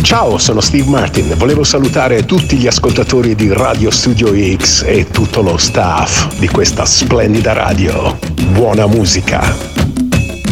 Ciao, sono Steve Martin. Volevo salutare tutti gli ascoltatori di Radio Studio X e tutto lo staff di questa splendida radio. Buona musica.